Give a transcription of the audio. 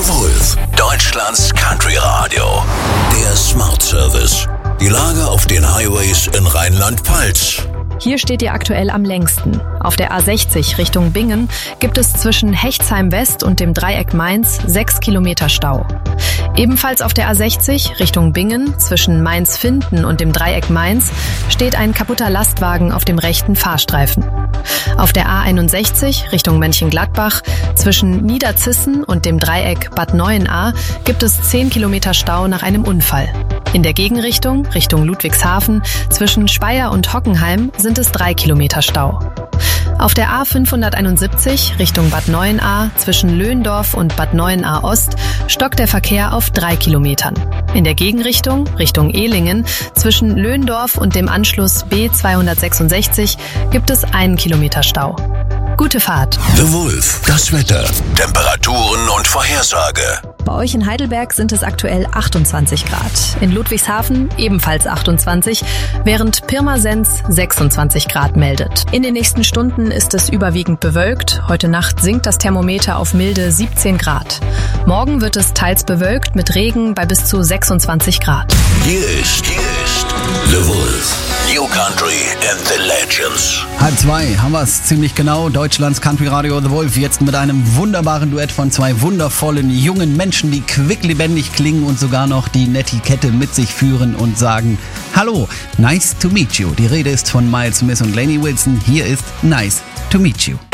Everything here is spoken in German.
The Wolf, Deutschlands Country Radio. Der Smart Service. Die Lage auf den Highways in Rheinland-Pfalz. Hier steht ihr aktuell am längsten. Auf der A60 Richtung Bingen gibt es zwischen Hechtsheim West und dem Dreieck Mainz 6 Kilometer Stau. Ebenfalls auf der A60 Richtung Bingen zwischen Mainz-Finden und dem Dreieck Mainz steht ein kaputter Lastwagen auf dem rechten Fahrstreifen. Auf der A61 Richtung Mönchengladbach zwischen Niederzissen und dem Dreieck Bad Neuenahr gibt es 10 Kilometer Stau nach einem Unfall. In der Gegenrichtung, Richtung Ludwigshafen, zwischen Speyer und Hockenheim sind es 3 Kilometer Stau. Auf der A571 Richtung Bad Neuenahr zwischen Löhndorf und Bad Neuenahr Ost stockt der Verkehr auf 3 Kilometern. In der Gegenrichtung, Richtung Ehlingen, zwischen Löhndorf und dem Anschluss B266 gibt es 1 Kilometer Stau. Gute Fahrt. The Wolf, das Wetter, Temperaturen und Vorhersage. Bei euch in Heidelberg sind es aktuell 28 Grad. In Ludwigshafen ebenfalls 28, während Pirmasens 26 Grad meldet. In den nächsten Stunden ist es überwiegend bewölkt. Heute Nacht sinkt das Thermometer auf milde 17 Grad. Morgen wird es teils bewölkt mit Regen bei bis zu 26 Grad. Hier ist The Wolf. New Country and the Legends. 1:30 haben wir es ziemlich genau. Deutschlands Country Radio The Wolf jetzt mit einem wunderbaren Duett von zwei wundervollen jungen Menschen, die quicklebendig klingen und sogar noch die Netiquette mit sich führen und sagen: Hallo, nice to meet you. Die Rede ist von Miles Smith und Lainey Wilson. Hier ist Nice to Meet You.